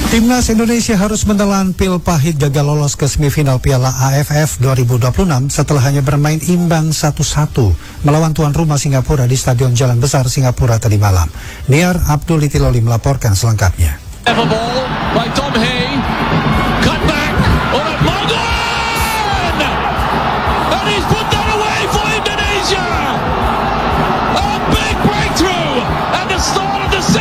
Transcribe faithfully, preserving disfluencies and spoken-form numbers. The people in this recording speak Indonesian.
Timnas Indonesia harus menelan pil pahit gagal lolos ke semifinal Piala A F F dua ribu dua puluh enam setelah hanya bermain imbang satu satu melawan tuan rumah Singapura di Stadion Jalan Besar Singapura tadi malam. Niar Abdul Itiloli melaporkan selengkapnya. Cut back. Oh,